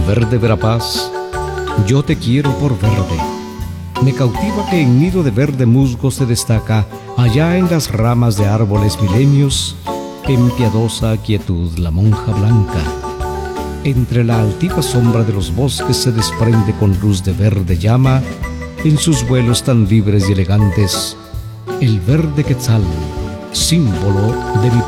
Verde verapaz, yo te quiero por verde. Me cautiva que en nido de verde musgo se destaca, allá en las ramas de árboles milenios, en piadosa quietud la monja blanca. Entre la altiva sombra de los bosques se desprende con luz de verde llama, en sus vuelos tan libres y elegantes, el verde quetzal, símbolo de mi